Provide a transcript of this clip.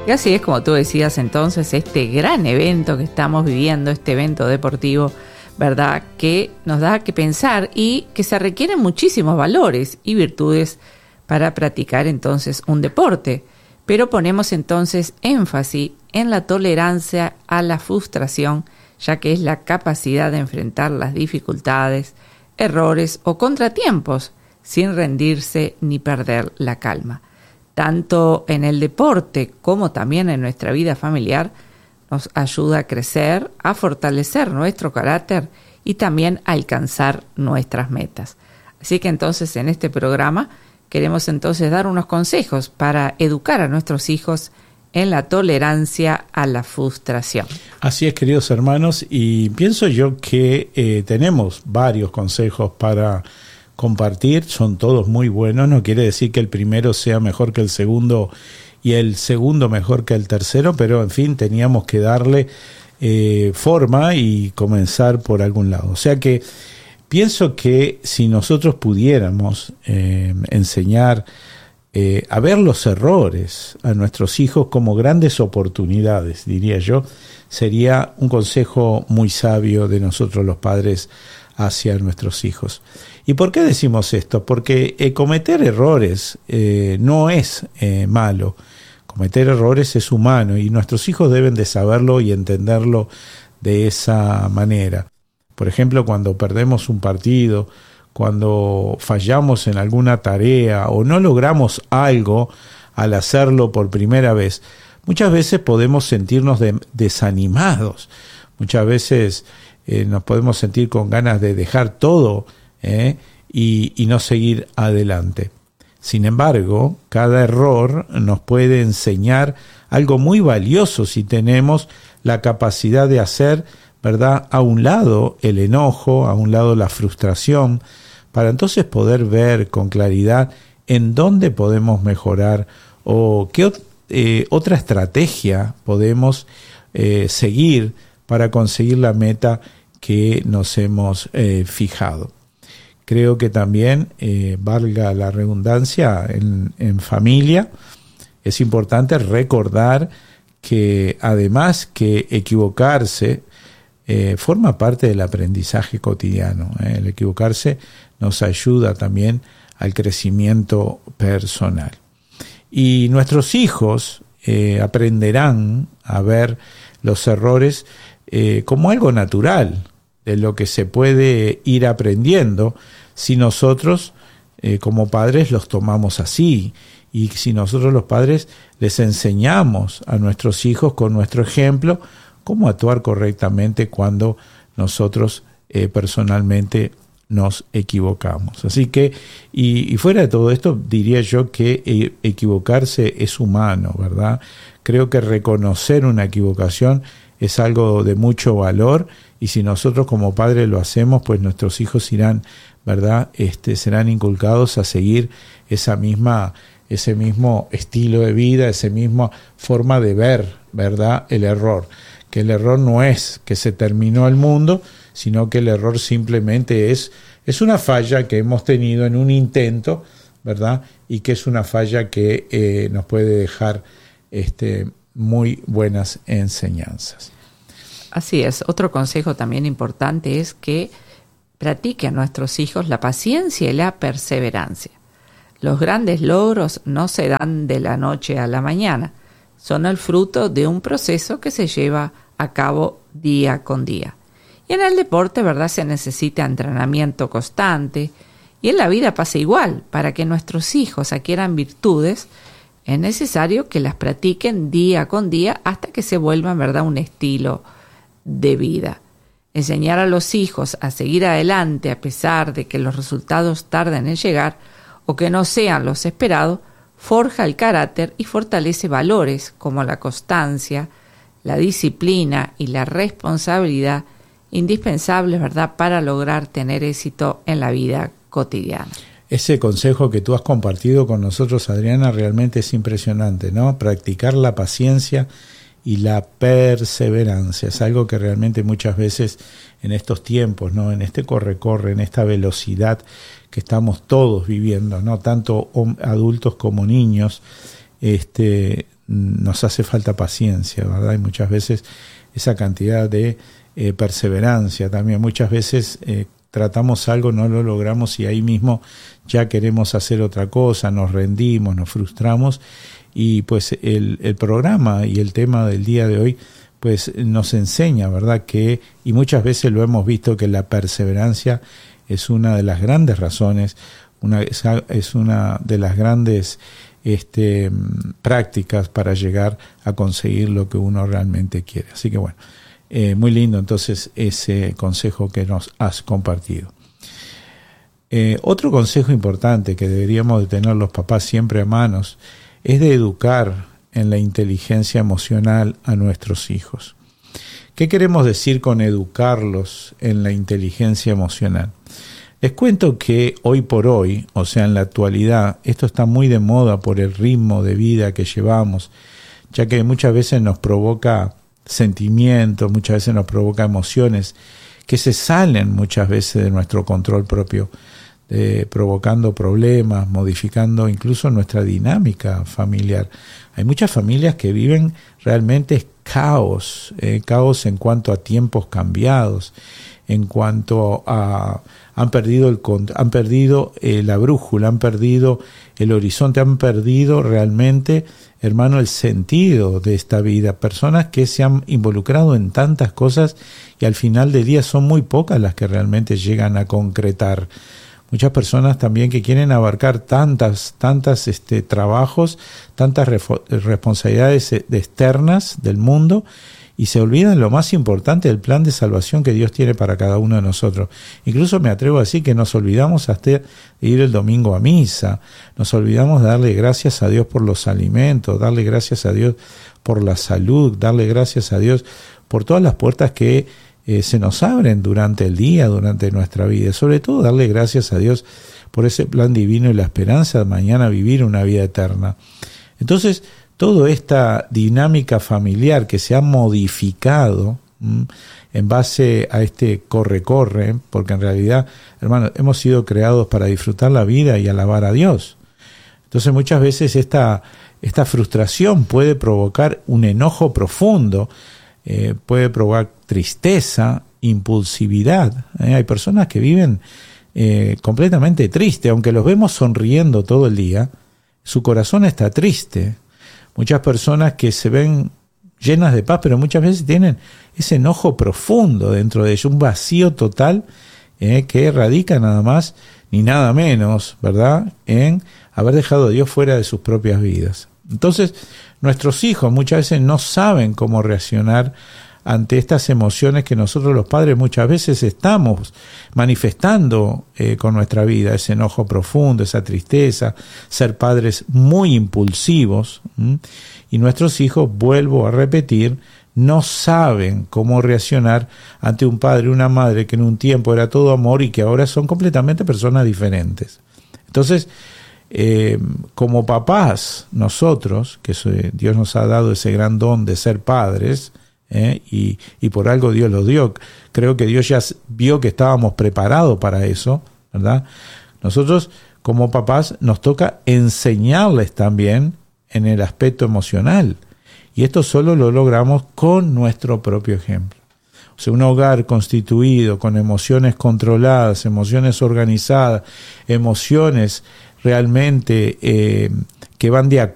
Y así es como tú decías entonces, este gran evento que estamos viviendo, este evento deportivo, ¿verdad? Que nos da que pensar y que se requieren muchísimos valores y virtudes para practicar entonces un deporte. Pero ponemos entonces énfasis en la tolerancia a la frustración, ya que es la capacidad de enfrentar las dificultades, errores o contratiempos sin rendirse ni perder la calma. Tanto en el deporte como también en nuestra vida familiar, nos ayuda a crecer, a fortalecer nuestro carácter y también a alcanzar nuestras metas. Así que entonces en este programa queremos entonces dar unos consejos para educar a nuestros hijos en la tolerancia a la frustración. Así es, queridos hermanos, y pienso yo que tenemos varios consejos para compartir, son todos muy buenos, no quiere decir que el primero sea mejor que el segundo y el segundo mejor que el tercero, pero en fin, teníamos que darle forma y comenzar por algún lado. O sea que pienso que si nosotros pudiéramos enseñar a ver los errores a nuestros hijos como grandes oportunidades, diría yo, sería un consejo muy sabio de nosotros los padres hacia nuestros hijos. ¿Y por qué decimos esto? Porque cometer errores no es malo. Cometer errores es humano y nuestros hijos deben de saberlo y entenderlo de esa manera. Por ejemplo, cuando perdemos un partido, cuando fallamos en alguna tarea o no logramos algo al hacerlo por primera vez, muchas veces podemos sentirnos desanimados. Muchas veces nos podemos sentir con ganas de dejar todo y no seguir adelante. Sin embargo, cada error nos puede enseñar algo muy valioso si tenemos la capacidad de hacer, ¿verdad?, a un lado el enojo, a un lado la frustración, para entonces poder ver con claridad en dónde podemos mejorar o qué otra estrategia podemos seguir para conseguir la meta que nos hemos fijado. Creo que también, valga la redundancia, en familia es importante recordar que además que equivocarse forma parte del aprendizaje cotidiano. El equivocarse nos ayuda también al crecimiento personal. Y nuestros hijos aprenderán a ver los errores como algo natural, de lo que se puede ir aprendiendo si nosotros como padres los tomamos así y si nosotros los padres les enseñamos a nuestros hijos con nuestro ejemplo cómo actuar correctamente cuando nosotros personalmente nos equivocamos. Así que, y fuera de todo esto, diría yo que equivocarse es humano, ¿verdad? Creo que reconocer una equivocación es algo de mucho valor y si nosotros como padres lo hacemos, pues nuestros hijos irán, ¿verdad? Serán inculcados a seguir ese mismo estilo de vida, esa misma forma de ver, ¿verdad?, el error. Que el error no es que se terminó el mundo, sino que el error simplemente es una falla que hemos tenido en un intento, ¿verdad? Y que es una falla que nos puede dejar muy buenas enseñanzas. Así es. Otro consejo también importante es que practiquen a nuestros hijos la paciencia y la perseverancia. Los grandes logros no se dan de la noche a la mañana, son el fruto de un proceso que se lleva a cabo día con día. Y en el deporte, ¿verdad?, se necesita entrenamiento constante y en la vida pasa igual. Para que nuestros hijos adquieran virtudes, es necesario que las practiquen día con día hasta que se vuelvan, ¿verdad?, un estilo de vida. Enseñar a los hijos a seguir adelante a pesar de que los resultados tarden en llegar o que no sean los esperados, forja el carácter y fortalece valores como la constancia, la disciplina y la responsabilidad indispensables, ¿verdad?, para lograr tener éxito en la vida cotidiana. Ese consejo que tú has compartido con nosotros, Adriana, realmente es impresionante, ¿no? Practicar la paciencia y la perseverancia. Es algo que realmente muchas veces en estos tiempos, ¿no?, en este corre-corre, en esta velocidad que estamos todos viviendo, ¿no?, tanto adultos como niños, nos hace falta paciencia, ¿verdad? Y muchas veces esa cantidad de perseverancia también. Muchas veces tratamos algo, no lo logramos y ahí mismo ya queremos hacer otra cosa, nos rendimos, nos frustramos. Y pues el programa y el tema del día de hoy pues nos enseña, ¿verdad? Y muchas veces lo hemos visto, que la perseverancia es una de las grandes razones, es una de las grandes prácticas para llegar a conseguir lo que uno realmente quiere. Así que bueno, muy lindo entonces ese consejo que nos has compartido. Otro consejo importante que deberíamos de tener los papás siempre a manos es de educar en la inteligencia emocional a nuestros hijos. ¿Qué queremos decir con educarlos en la inteligencia emocional? Les cuento que hoy por hoy, o sea, en la actualidad, esto está muy de moda por el ritmo de vida que llevamos, ya que muchas veces nos provoca sentimientos, muchas veces nos provoca emociones que se salen muchas veces de nuestro control propio, provocando problemas, modificando incluso nuestra dinámica familiar. Hay muchas familias que viven realmente caos en cuanto a tiempos cambiados, en cuanto a han perdido la brújula, han perdido el horizonte, han perdido realmente, hermano, el sentido de esta vida. Personas que se han involucrado en tantas cosas y al final del día son muy pocas las que realmente llegan a concretar. Muchas personas también que quieren abarcar tantas trabajos, tantas responsabilidades externas del mundo y se olvidan lo más importante del plan de salvación que Dios tiene para cada uno de nosotros. Incluso me atrevo a decir que nos olvidamos hasta de ir el domingo a misa, nos olvidamos de darle gracias a Dios por los alimentos, darle gracias a Dios por la salud, darle gracias a Dios por todas las puertas que se nos abren durante el día, durante nuestra vida. Sobre todo darle gracias a Dios por ese plan divino y la esperanza de mañana vivir una vida eterna. Entonces, toda esta dinámica familiar que se ha modificado en base a este corre-corre, porque en realidad, hermanos, hemos sido creados para disfrutar la vida y alabar a Dios. Entonces, muchas veces esta frustración puede provocar un enojo profundo, puede provocar tristeza, impulsividad. Hay personas que viven completamente tristes, aunque los vemos sonriendo todo el día, su corazón está triste. Muchas personas que se ven llenas de paz, pero muchas veces tienen ese enojo profundo dentro de ellos, un vacío total que radica nada más ni nada menos, ¿verdad?, en haber dejado a Dios fuera de sus propias vidas. Entonces, nuestros hijos muchas veces no saben cómo reaccionar ante estas emociones que nosotros los padres muchas veces estamos manifestando con nuestra vida, ese enojo profundo, esa tristeza, ser padres muy impulsivos, y nuestros hijos, vuelvo a repetir, no saben cómo reaccionar ante un padre, una madre que en un tiempo era todo amor y que ahora son completamente personas diferentes. Entonces, como papás, nosotros, que Dios nos ha dado ese gran don de ser padres, y por algo Dios lo dio, creo que Dios ya vio que estábamos preparados para eso, ¿verdad? Nosotros como papás nos toca enseñarles también en el aspecto emocional, y esto solo lo logramos con nuestro propio ejemplo. O sea, un hogar constituido con emociones controladas, emociones organizadas, emociones realmente que van de